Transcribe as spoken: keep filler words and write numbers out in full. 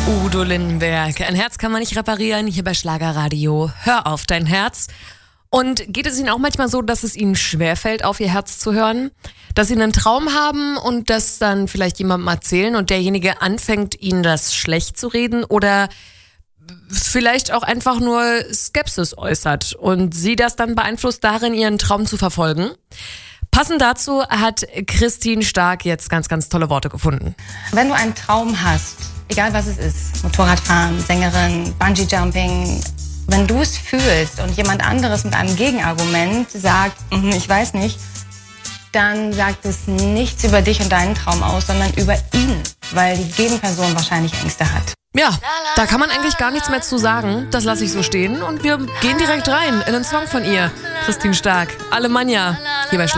Udo Lindenberg. Ein Herz kann man nicht reparieren, hier bei Schlagerradio. Hör auf dein Herz. Und geht es Ihnen auch manchmal so, dass es Ihnen schwerfällt, auf Ihr Herz zu hören? Dass Sie einen Traum haben und das dann vielleicht jemandem erzählen und derjenige anfängt, Ihnen das schlecht zu reden oder vielleicht auch einfach nur Skepsis äußert und Sie das dann beeinflusst darin, Ihren Traum zu verfolgen? Passend dazu hat Christine Stark jetzt ganz, ganz tolle Worte gefunden. Wenn du einen Traum hast, egal was es ist, Motorradfahren, Sängerin, Bungee-Jumping, wenn du es fühlst und jemand anderes mit einem Gegenargument sagt, ich weiß nicht, dann sagt es nichts über dich und deinen Traum aus, sondern über ihn, weil die Gegenperson wahrscheinlich Ängste hat. Ja, da kann man eigentlich gar nichts mehr zu sagen. Das lasse ich so stehen und wir gehen direkt rein in einen Song von ihr. Christine Stark, Alemannia, hier bei Schlag